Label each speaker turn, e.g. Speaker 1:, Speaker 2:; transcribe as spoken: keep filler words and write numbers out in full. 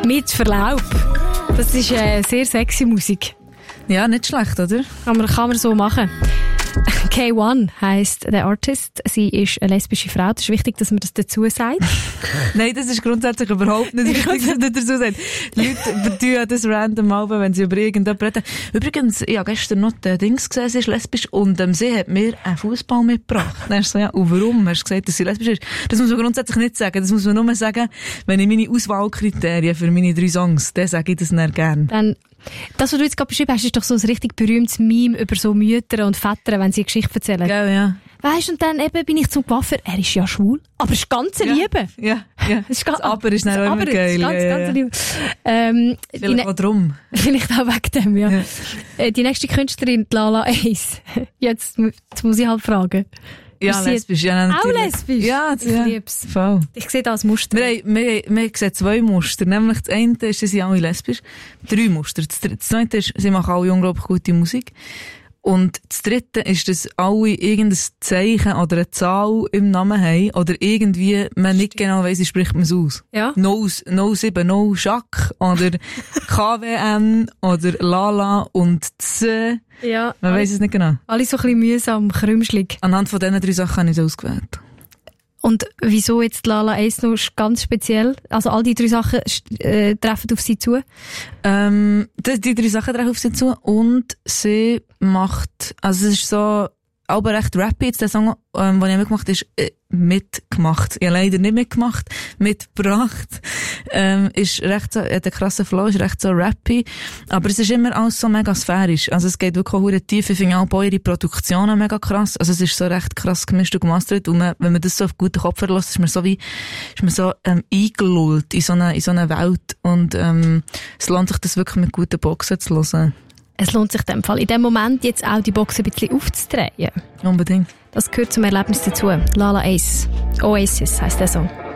Speaker 1: Mit Verlaub. Das ist äh, sehr sexy Musik.
Speaker 2: Ja, nicht schlecht, oder?
Speaker 1: Kann man, kann man so machen. K eins heisst der Artist. Sie ist eine lesbische Frau. Das ist wichtig, dass man das dazu sagt.
Speaker 2: Nein, das ist grundsätzlich überhaupt nicht wichtig, dass man dazu sagt. Leute tun ja das random Alben, wenn sie über irgendjemanden reden. Übrigens, ich habe gestern noch den Dings gesehen, sie ist lesbisch und ähm, sie hat mir einen Fußball mitgebracht. Dann hast du so, ja, und warum hast du gesagt, dass sie lesbisch ist? Das muss man grundsätzlich nicht sagen. Das muss man nur sagen, wenn ich meine Auswahlkriterien für meine drei Songs, dann sage ich das nicht gerne.
Speaker 1: Dann das, was du jetzt gerade beschrieben hast, ist doch so ein richtig berühmtes Meme über so Mütter und Väter, wenn sie eine Geschichte erzählen.
Speaker 2: Ja, ja.
Speaker 1: Weißt du, und dann eben bin ich zum Coiffeur. Er ist ja schwul, aber es ist ganz eine Liebe.
Speaker 2: Ja, ja.
Speaker 1: Das, ist ganz,
Speaker 2: das Aber ist dann auch immer geil.
Speaker 1: Ist ganz,
Speaker 2: ja,
Speaker 1: ganz
Speaker 2: ja.
Speaker 1: Liebe. Ähm,
Speaker 2: Vielleicht
Speaker 1: ne-
Speaker 2: auch drum.
Speaker 1: Vielleicht auch wegen dem, ja.
Speaker 2: Ja.
Speaker 1: Äh, Die nächste Künstlerin, die Lala Ace. Jetzt, jetzt muss ich halt fragen.
Speaker 2: Ja,
Speaker 1: Ist sie
Speaker 2: lesbisch. Ja,
Speaker 1: Auch
Speaker 2: natürlich.
Speaker 1: lesbisch?
Speaker 2: Ja,
Speaker 1: Ich
Speaker 2: ja.
Speaker 1: lieb's.
Speaker 2: Voll.
Speaker 1: Ich sehe da als Muster.
Speaker 2: Wir, haben, wir, haben- wir sehen zwei Muster. Nämlich das eine ist, sie sind alle lesbisch. Drei Muster. Das, dritte- das zweite ist, sie machen alle unglaublich gute Musik. Und das dritte ist, dass alle irgendein Zeichen oder eine Zahl im Namen haben. Oder irgendwie, man nicht genau weiss, wie spricht man es aus.
Speaker 1: Ja.
Speaker 2: null sieben null Jacques oder K W N oder Lala und Z.
Speaker 1: Ja.
Speaker 2: Man weiss es nicht genau.
Speaker 1: Alle so ein bisschen mühsam, krümschlig.
Speaker 2: Anhand von diesen drei Sachen habe ich es ausgewählt.
Speaker 1: Und wieso jetzt Lala Ace noch ganz speziell? Also all die drei Sachen äh, treffen auf sie zu?
Speaker 2: Ähm, die, die drei Sachen treffen auf sie zu und sie macht, also es ist so, aber recht rappy jetzt der Song, ähm, den ich mitgemacht habe, ist äh, mitgemacht. Ich habe leider nicht mitgemacht, mitgebracht. Ähm, ist recht so, hat einen krassen Flow, ist recht so rappy. Aber es ist immer alles so mega sphärisch. Also es geht wirklich auch hure tief. Ich finde auch ihre Produktionen mega krass. Also es ist so recht krass gemischt und gemastert. Und man, wenn man das so auf guten Kopf verlässt, ist man so wie, ist man so, ähm, eingelullt in so eine, in so eine Welt. Und, ähm, es lohnt sich das wirklich mit guten Boxen zu hören.
Speaker 1: Es lohnt sich in dem Fall, in dem Moment jetzt auch die Box ein bisschen aufzudrehen.
Speaker 2: Unbedingt.
Speaker 1: Das gehört zum Erlebnis dazu. Lala Ace. Oasis heisst der Song.